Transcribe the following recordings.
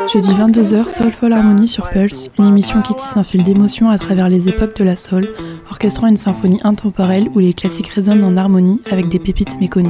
Jeudi 22h, Soulful Harmony sur Pulse, une émission qui tisse un fil d'émotions à travers les époques de la soul, orchestrant une symphonie intemporelle où les classiques résonnent en harmonie avec des pépites méconnues.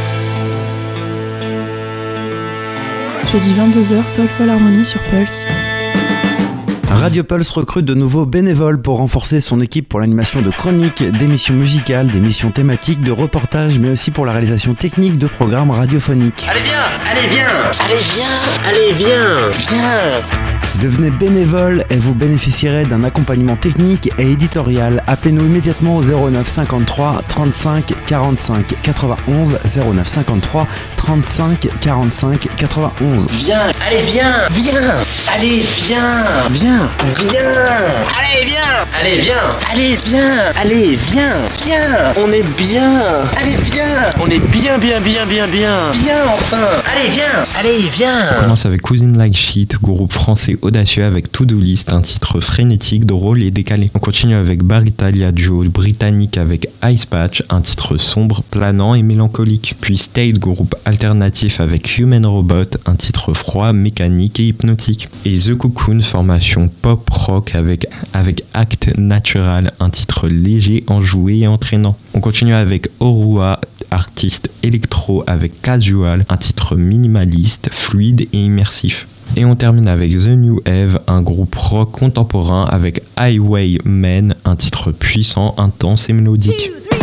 Jeudi 22h, Soulful Harmony sur Pulse. Radio Pulse recrute de nouveaux bénévoles pour renforcer son équipe pour l'animation de chroniques, d'émissions musicales, d'émissions thématiques, de reportages, mais aussi pour la réalisation technique de programmes radiophoniques. Allez viens, allez viens, allez viens, allez viens. Devenez bénévole et vous bénéficierez d'un accompagnement technique et éditorial. Appelez-nous immédiatement au 09 53 35 45 91 09 53 35 45 91. Viens, allez viens, viens, allez viens, viens, viens, allez viens, allez viens, allez viens, allez viens, viens, on est bien, allez viens, on est bien, viens enfin, allez viens. On commence avec Cousine Like Shit, groupe français audacieux avec To Do List, un titre frénétique, drôle et décalé. On continue avec Baritalia, duo britannique avec Ice Patch, un titre sombre, planant et mélancolique. Puis State, groupe alternatif avec Human Robot, un titre froid, mécanique et hypnotique. Et The Cocoon, formation pop rock avec Act Natural, un titre léger, enjoué et entraînant. On continue avec Orua, artiste électro avec Casual, un titre minimaliste, fluide et immersif. Et on termine avec The New Eve, un groupe rock contemporain avec Highwaymen, un titre puissant, intense et mélodique. 2, 3.